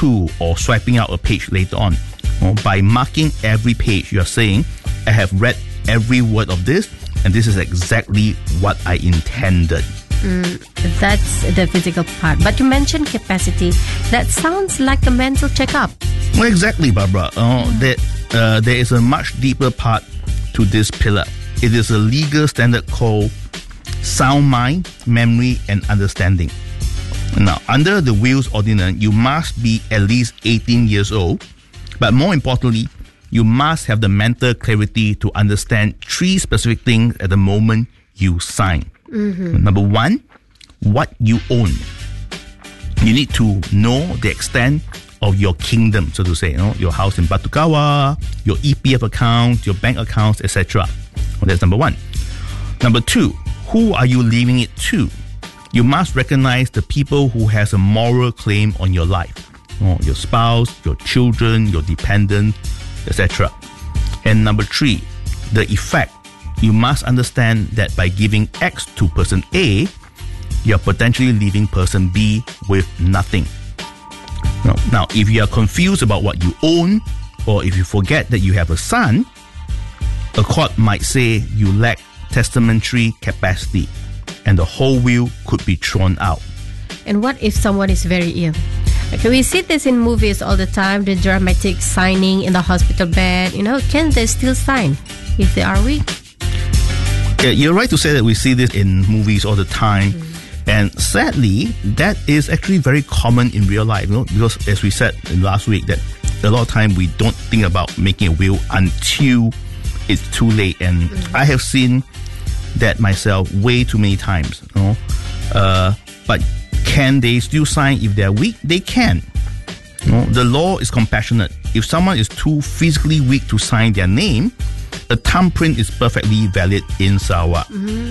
to or swiping out a page later on. By marking every page, you're saying, I have read every word of this, and this is exactly what I intended. That's the physical part. But you mentioned capacity. That sounds like a mental checkup. Well, exactly, Barbara. There is a much deeper part to this pillar. It is a legal standard called sound mind, memory, and understanding. Now, under the Wills Ordinance, you must be at least 18 years old. But more importantly, you must have the mental clarity to understand three specific things at the moment you sign. Number one, what you own. You need to know the extent of your kingdom, so to say, your house in Batu Kawa, your EPF account, your bank accounts, etc. Well, that's number one. Number two, who are you leaving it to? You must recognize the people who has a moral claim on your life. Your spouse, your children, your dependents, etc. And number three, the effect. You must understand that by giving X to person A, you're potentially leaving person B with nothing. Now, if you are confused about what you own, or if you forget that you have a son, a court might say you lack testamentary capacity, and the whole will could be thrown out. And what if someone is very ill? Okay, we see this in movies all the time, the dramatic signing in the hospital bed. Can they still sign if they are weak? Yeah, you're right to say that we see this in movies all the time. And sadly, that is actually very common in real life, because as we said last week, that a lot of time we don't think about making a will until it's too late. And I have seen that myself way too many times. But can they still sign if they're weak? They can. The law is compassionate. If someone is too physically weak to sign their name, a thumbprint is perfectly valid in Sarawak.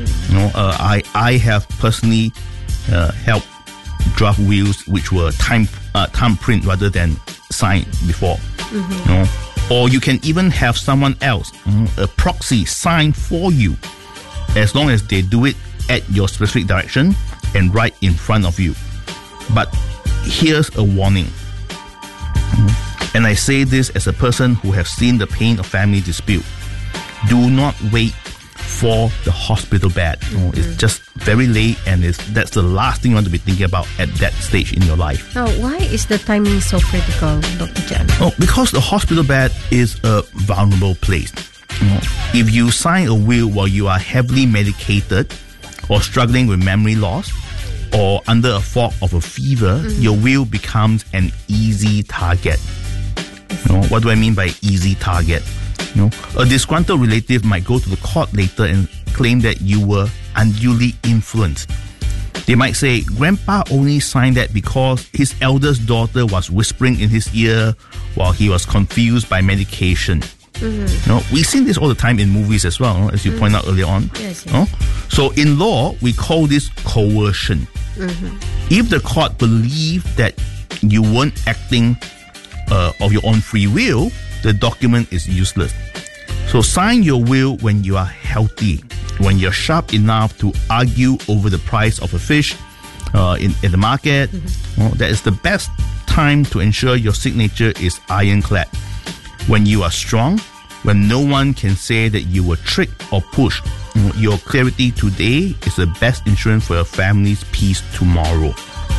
I have personally helped draft wills which were thumbprint rather than signed before. Or you can even have someone else, a proxy, sign for you, as long as they do it at your specific direction and right in front of you. But here's a warning. And I say this as a person who has seen the pain of family dispute. Do not wait for the hospital bed. It's just very late, and that's the last thing you want to be thinking about at that stage in your life. Now, why is the timing so critical, Dr. Jan? Because the hospital bed is a vulnerable place. If you sign a will while you are heavily medicated or struggling with memory loss or under a fog of a fever, your will becomes an easy target. What do I mean by easy target? A disgruntled relative might go to the court later and claim that you were unduly influenced. They might say, Grandpa only signed that because his eldest daughter was whispering in his ear while he was confused by medication. We've seen this all the time in movies as well, as you point out earlier on. Yes. So in law, we call this coercion. If the court believed that you weren't acting of your own free will, the document is useless. So sign your will when you are healthy, when you're sharp enough to argue over the price of a fish in the market. That is the best time to ensure your signature is ironclad. When you are strong, when no one can say that you were tricked or pushed, your clarity today is the best insurance for your family's peace tomorrow.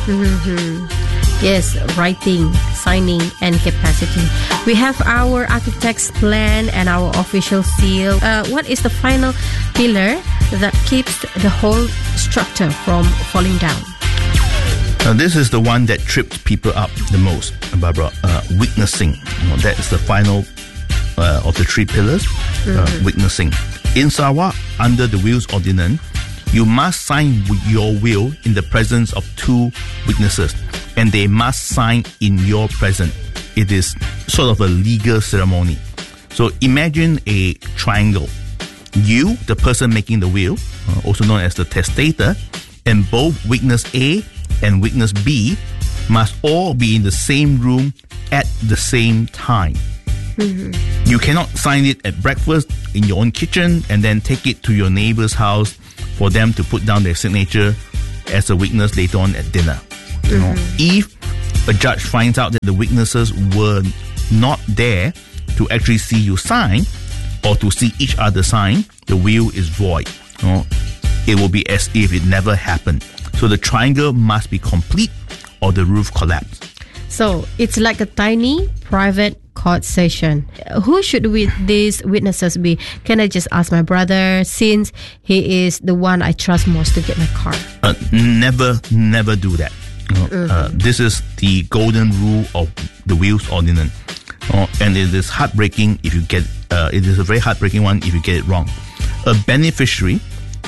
Yes, writing, signing, and capacity. We have our architect's plan and our official seal. What is the final pillar that keeps the whole structure from falling down? This is the one that tripped people up the most, Barbara. Witnessing. That is the final of the three pillars. Witnessing. In Sarawak, under the Wills Ordinance, you must sign your will in the presence of two witnesses, and they must sign in your presence. It is sort of a legal ceremony. So imagine a triangle. You, the person making the will, also known as the testator, and both witness A and witness B must all be in the same room at the same time. You cannot sign it at breakfast in your own kitchen and then take it to your neighbor's house for them to put down their signature as a witness later on at dinner. If a judge finds out that the witnesses were not there to actually see you sign or to see each other sign, the will is void. It will be as if it never happened. So the triangle must be complete or the roof collapse. So it's like a tiny private court session. Who should these witnesses be? Can I just ask my brother, since he is the one I trust most to get my car? Never do that. This is the golden rule of the wills ordinance. And it is heartbreaking if you get it is a very heartbreaking one if you get it wrong. A beneficiary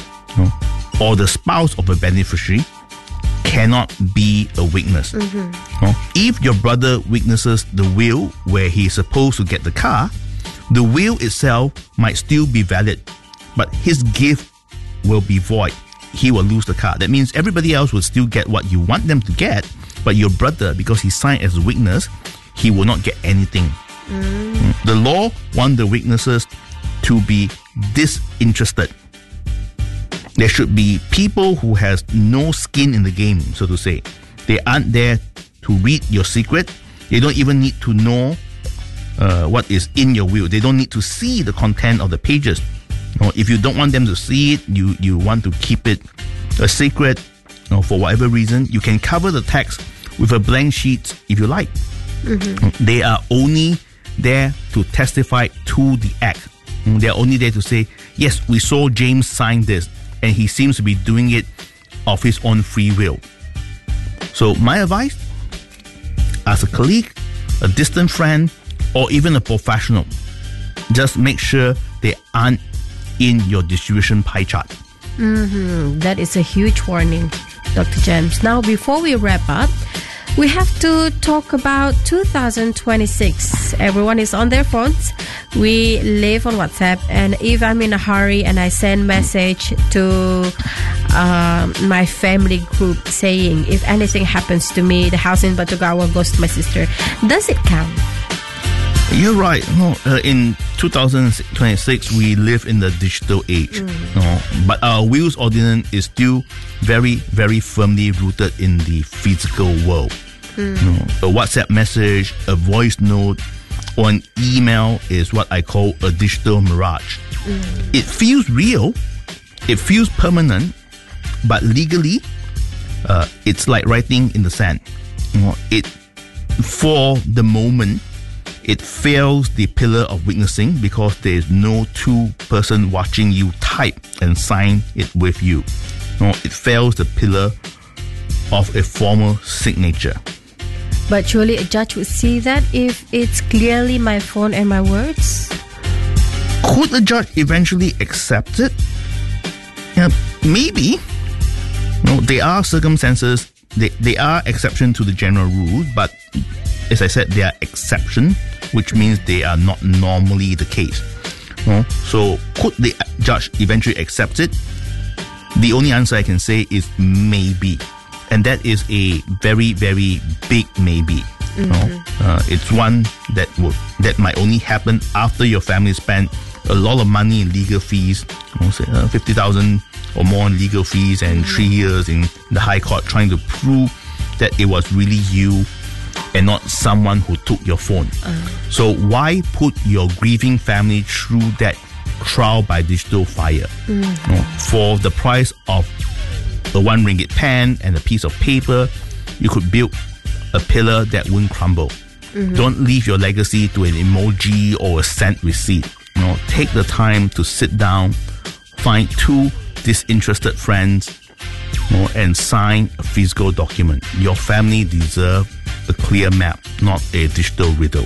or the spouse of a beneficiary cannot be a witness. If your brother witnesses the will where he is supposed to get the car, the will itself might still be valid, but his gift will be void. He will lose the car. That means everybody else will still get what you want them to get, but your brother, because he signed as a witness, he will not get anything. The law wants the witnesses to be disinterested. There should be people who has no skin in the game, so to say. They aren't there to read your secret. They don't even need to know what is in your will. They don't need to see the content of the pages. If you don't want them to see it, you want to keep it a secret, for whatever reason, you can cover the text with a blank sheet if you like. They are only there to testify to the act. They are only there to say, yes, we saw James sign this, and he seems to be doing it of his own free will. So my advice, as a colleague, a distant friend, or even a professional, just make sure they aren't in your distribution pie chart. That is a huge warning, Dr. James. Now, before we wrap up, we have to talk about 2026. Everyone is on their phones. We live on WhatsApp, and if I'm in a hurry and I send message to my family group saying if anything happens to me, the house in Batugawa goes to my sister, does it count? You're right. In 2026, we live in the digital age. But our wills ordinance is still very, very firmly rooted in the physical world. A WhatsApp message, a voice note, or an email is what I call a digital mirage. It feels real, it feels permanent, but legally, it's like writing in the sand. For the moment, it fails the pillar of witnessing because there is no two-person watching you type and sign it with you. It fails the pillar of a formal signature. But surely a judge would see that if it's clearly my phone and my words? Could the judge eventually accept it? Maybe. There are circumstances, they are exception to the general rule, but as I said, they are exception, which means they are not normally the case. So could the judge eventually accept it? The only answer I can say is maybe. And that is a very, very big maybe. It's one that might only happen after your family spent a lot of money in legal fees, 50,000 or more in legal fees, and 3 years in the High Court trying to prove that it was really you and not someone who took your phone. So why put your grieving family through that trial by digital fire? For the price of a 1 ringgit pen and a piece of paper, you could build a pillar that won't crumble. Don't leave your legacy to an emoji or a sent receipt. Take the time to sit down, find 2 disinterested friends, and sign a physical document. Your family deserves a clear map, not a digital riddle.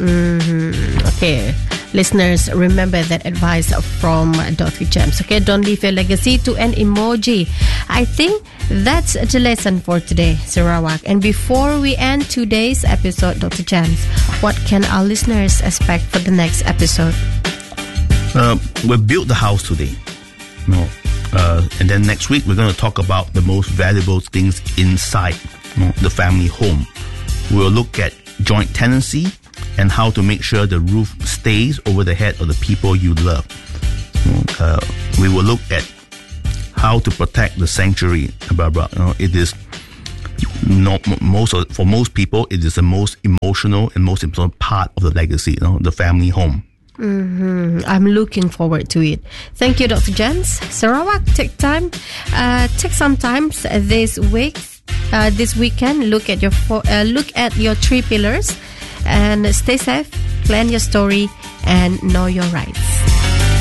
Okay. Listeners, remember that advice from Dr. James. Okay, don't leave your legacy to an emoji. I think that's the lesson for today, Sarawak. And before we end today's episode, Dr. James, what can our listeners expect for the next episode? We built the house today. And then next week, we're going to talk about the most valuable things inside the family home. We'll look at joint tenancy and how to make sure the roof stays over the head of the people you love. We will look at how to protect the sanctuary, blah, blah. It is For most people, it is the most emotional and most important part of the legacy, the family home. I'm looking forward to it. Thank you, Dr. Jens. Sarawak, take some time this weekend. Look at your 3 pillars and stay safe, plan your story, and know your rights.